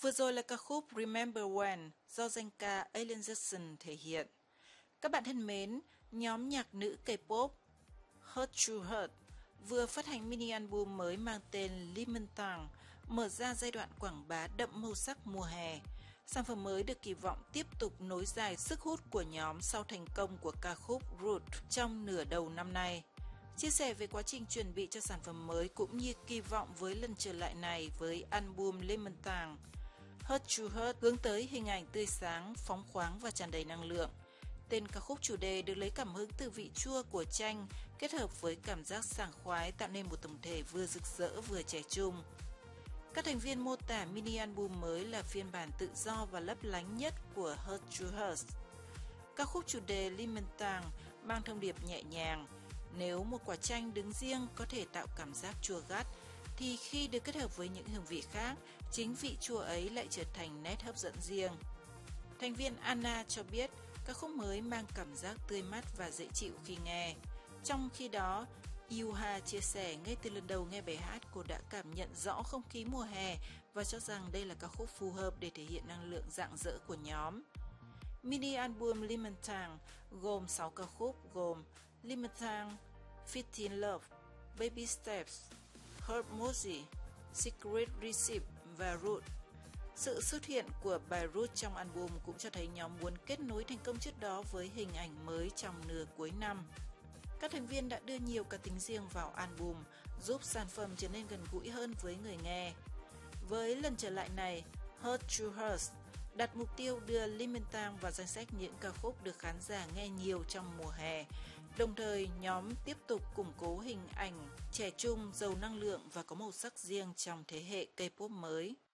Vừa rồi là ca khúc Remember When do danh ca Alan Jackson thể hiện. Các bạn thân mến, nhóm nhạc nữ K-pop Hurt to Hurt vừa phát hành mini album mới mang tên Lemon Tang, mở ra giai đoạn quảng bá đậm màu sắc mùa hè. Sản phẩm mới được kỳ vọng tiếp tục nối dài sức hút của nhóm sau thành công của ca khúc Root trong nửa đầu năm nay. Chia sẻ về quá trình chuẩn bị cho sản phẩm mới cũng như kỳ vọng với lần trở lại này với album Lemon Tang. Hurt to Hurt hướng tới hình ảnh tươi sáng, phóng khoáng và tràn đầy năng lượng. Tên ca khúc chủ đề được lấy cảm hứng từ vị chua của chanh kết hợp với cảm giác sảng khoái tạo nên một tổng thể vừa rực rỡ vừa trẻ trung. Các thành viên mô tả mini album mới là phiên bản tự do và lấp lánh nhất của Hurt to Hurt. Ca khúc chủ đề Lemon Tang mang thông điệp nhẹ nhàng. Nếu một quả chanh đứng riêng có thể tạo cảm giác chua gắt, thì khi được kết hợp với những hương vị khác, chính vị chua ấy lại trở thành nét hấp dẫn riêng. Thành viên Anna cho biết ca khúc mới mang cảm giác tươi mát và dễ chịu khi nghe. Trong khi đó, Yuha chia sẻ ngay từ lần đầu nghe bài hát, cô đã cảm nhận rõ không khí mùa hè và cho rằng đây là ca khúc phù hợp để thể hiện năng lượng rạng rỡ của nhóm. Mini album Lemon Tang gồm 6 ca khúc gồm Lemon Tang, Fit in Love, Baby Steps, Herb Mozi, Secret Recipe và Root. Sự xuất hiện của bài Root trong album cũng cho thấy nhóm muốn kết nối thành công trước đó với hình ảnh mới trong nửa cuối năm. Các thành viên đã đưa nhiều cá tính riêng vào album, giúp sản phẩm trở nên gần gũi hơn với người nghe. Với lần trở lại này, Hurt to Hurt đặt mục tiêu đưa Lemon Tang vào danh sách những ca khúc được khán giả nghe nhiều trong mùa hè. Đồng thời, nhóm tiếp tục củng cố hình ảnh trẻ trung, giàu năng lượng và có màu sắc riêng trong thế hệ K-pop mới.